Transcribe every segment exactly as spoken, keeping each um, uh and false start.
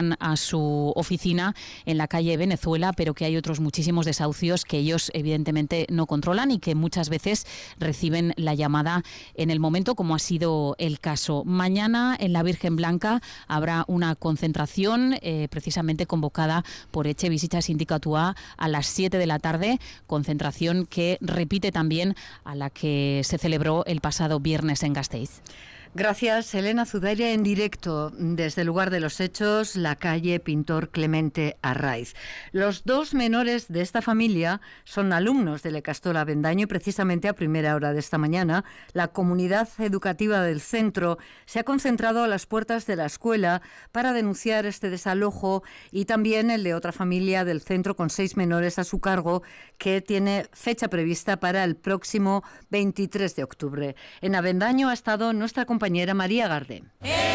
acercan a su oficina en la calle Venezuela, pero que hay otros muchísimos desahucios que ellos evidentemente no controlan y que muchas veces reciben la llamada en el momento, como ha sido el caso. Mañana en la Virgen Blanca habrá una concentración eh, precisamente convocada por Etxebizitza Sindikatua a las siete de la tarde, concentración que repite también a la que se celebró el pasado viernes en Gasteiz. Gracias, Elena Zudaria, en directo desde el lugar de los hechos, la calle Pintor Clemente Arraiz. Los dos menores de esta familia son alumnos de la Ikastola Avendaño y precisamente a primera hora de esta mañana la comunidad educativa del centro se ha concentrado a las puertas de la escuela para denunciar este desalojo y también el de otra familia del centro con seis menores a su cargo que tiene fecha prevista para el próximo veintitrés de octubre. En Avendaño ha estado nuestra compañera compañera María Garde.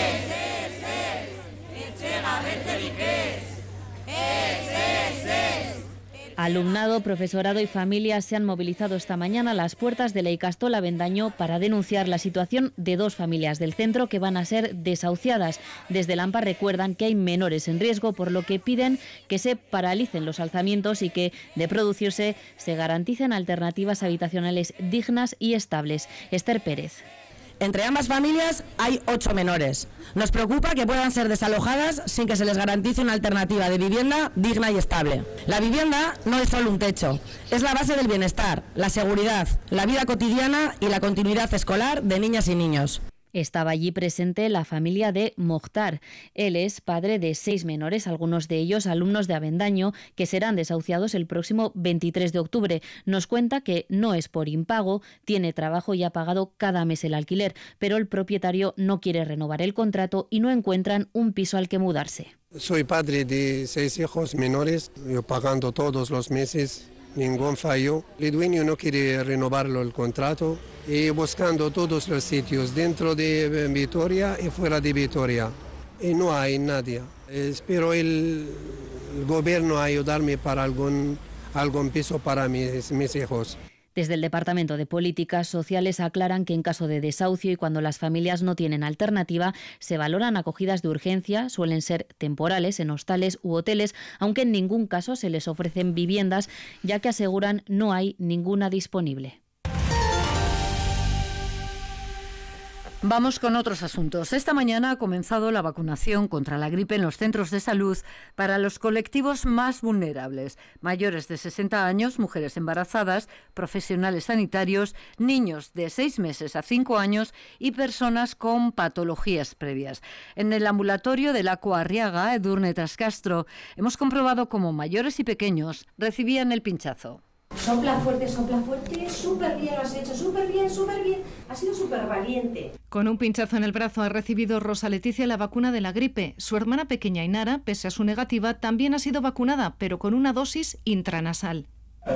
Alumnado, profesorado y familias se han movilizado esta mañana a las puertas de la Ikastola Avendaño para denunciar la situación de dos familias del centro que van a ser desahuciadas. Desde el AMPA recuerdan que hay menores en riesgo, por lo que piden que se paralicen los alzamientos y que, de producirse, se garanticen alternativas habitacionales dignas y estables. Esther Pérez. Entre ambas familias hay ocho menores. Nos preocupa que puedan ser desalojadas sin que se les garantice una alternativa de vivienda digna y estable. La vivienda no es solo un techo, es la base del bienestar, la seguridad, la vida cotidiana y la continuidad escolar de niñas y niños. Estaba allí presente la familia de Mokhtar. Él es padre de seis menores, algunos de ellos alumnos de Avendaño, que serán desahuciados el próximo veintitrés de octubre. Nos cuenta que no es por impago, tiene trabajo y ha pagado cada mes el alquiler, pero el propietario no quiere renovar el contrato y no encuentran un piso al que mudarse. Soy padre de seis hijos menores, yo pagando todos los meses. Ningún fallo. El dueño no quiere renovarlo el contrato y buscando todos los sitios dentro de Vitoria y fuera de Vitoria. Y no hay nadie. Espero el, el gobierno ayudarme para algún, algún piso para mis, mis hijos. Desde el Departamento de Políticas Sociales aclaran que en caso de desahucio y cuando las familias no tienen alternativa, se valoran acogidas de urgencia, suelen ser temporales en hostales u hoteles, aunque en ningún caso se les ofrecen viviendas, ya que aseguran no hay ninguna disponible. Vamos con otros asuntos. Esta mañana ha comenzado la vacunación contra la gripe en los centros de salud para los colectivos más vulnerables: mayores de sesenta años, mujeres embarazadas, profesionales sanitarios, niños de seis meses a cinco años y personas con patologías previas. En el ambulatorio del Aqua Arriaga, Edurne Trascastro, hemos comprobado cómo mayores y pequeños recibían el pinchazo. Sopla fuerte, sopla fuerte, súper bien lo has hecho, súper bien, súper bien, has sido súper valiente. Con un pinchazo en el brazo ha recibido Rosa Leticia la vacuna de la gripe. Su hermana pequeña Ainara, pese a su negativa, también ha sido vacunada, pero con una dosis intranasal.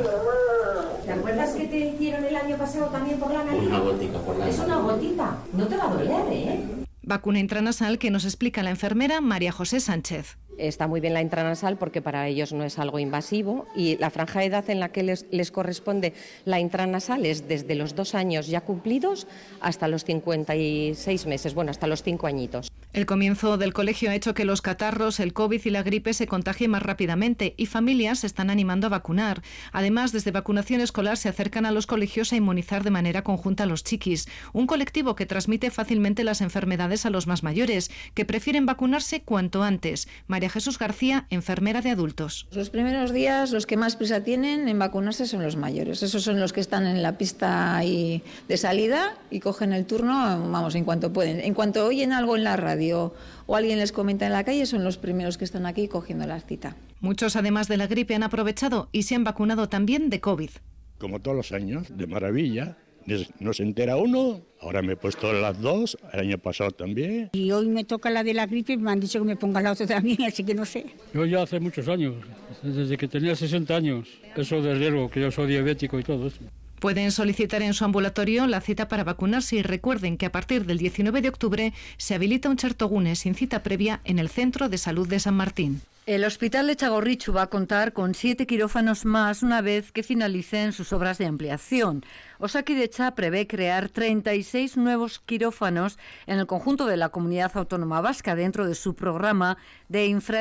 ¿Te acuerdas que te hicieron el año pasado también por la nariz? Una gotita por la nariz. Es una gotita, no te va a doler, ¿eh? Vacuna intranasal que nos explica la enfermera María José Sánchez. Está muy bien la intranasal porque para ellos no es algo invasivo y la franja de edad en la que les, les corresponde la intranasal es desde los dos años ya cumplidos hasta los cincuenta y seis meses, bueno, hasta los cinco añitos. El comienzo del colegio ha hecho que los catarros, el COVID y la gripe se contagien más rápidamente y familias se están animando a vacunar. Además, desde vacunación escolar se acercan a los colegios a inmunizar de manera conjunta a los chiquis, un colectivo que transmite fácilmente las enfermedades a los más mayores, que prefieren vacunarse cuanto antes. María Jesús García, enfermera de adultos. Los primeros días los que más prisa tienen en vacunarse son los mayores. Esos son los que están en la pista ahí de salida y cogen el turno, vamos, en cuanto pueden. En cuanto oyen algo en la radio o alguien les comenta en la calle, son los primeros que están aquí cogiendo la cita. Muchos, además de la gripe, han aprovechado y se han vacunado también de COVID. Como todos los años, de maravilla. No se entera uno, ahora me he puesto las dos, el año pasado también. Y hoy me toca la de la gripe, me han dicho que me ponga la otra también, así que no sé. Yo ya hace muchos años, desde que tenía sesenta años, eso de riesgo, que yo soy diabético y todo eso. Pueden solicitar en su ambulatorio la cita para vacunarse y recuerden que a partir del diecinueve de octubre se habilita un Chertogune sin cita previa en el Centro de Salud de San Martín. El Hospital de Txagorritxu va a contar con siete quirófanos más una vez que finalicen sus obras de ampliación. Osakidetza prevé crear treinta y seis nuevos quirófanos en el conjunto de la comunidad autónoma vasca dentro de su programa de infraestructura